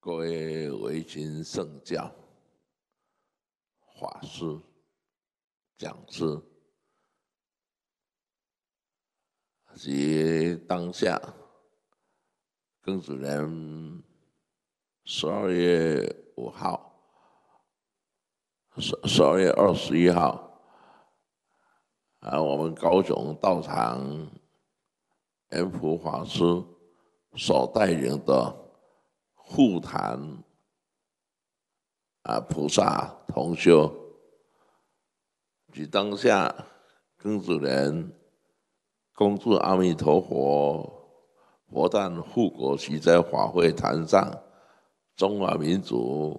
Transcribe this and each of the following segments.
各位维新圣教法师、讲师及当下庚子年12月5号、12月21号，我们高雄道场圆福法师所带领的护坛菩萨同修，及当下庚子年恭祝阿弥陀佛佛诞护国喜在法会坛上，中华民族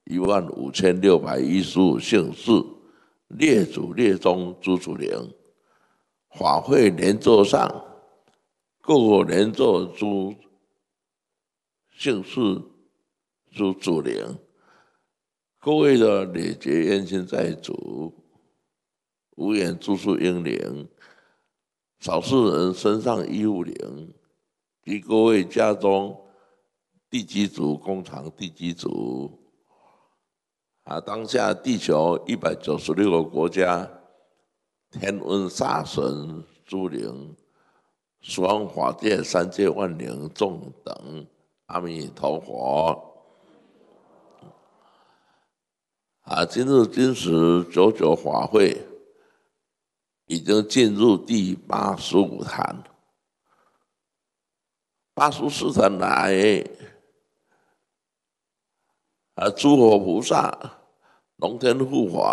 15615姓氏列祖列宗诸祖灵，法会莲座上各个莲座诸姓氏诸祖灵，各位的累劫冤亲债主，无缘诸数英灵，少数人身上医护灵，及各位家中地基主、工厂地基主，当下地球196个国家天文煞神诸灵，十方法界三界万灵众等，阿弥陀佛。今日今时99法会已经进入第85坛，84坛来，诸佛菩萨、龙天护法